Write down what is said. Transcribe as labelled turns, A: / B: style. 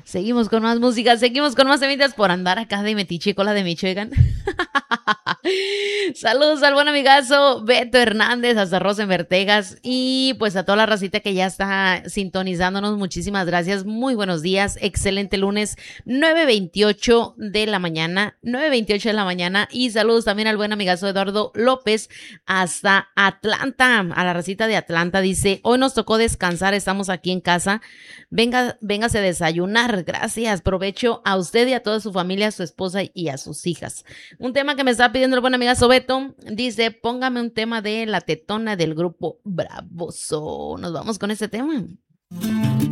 A: Seguimos con más música, seguimos con más temitas por andar acá de metiche con la de Michoacán. Saludos al buen amigazo Beto Hernández, hasta Rosenberg, Texas, y pues a toda la racita que ya está sintonizándonos, muchísimas gracias, muy buenos días, excelente lunes, 9:28 de la mañana, 9:28 de la mañana, y saludos también al buen amigazo Eduardo López, hasta Atlanta, a la racita de Atlanta, dice, hoy nos tocó descansar, estamos aquí en casa, véngase a desayunar, gracias, provecho a usted y a toda su familia, a su esposa y a sus hijas. Un tema que me está pidiendo el buen amiga Sobeto, dice, póngame un tema de La Tetona del grupo Bravoso. Nos vamos con ese tema.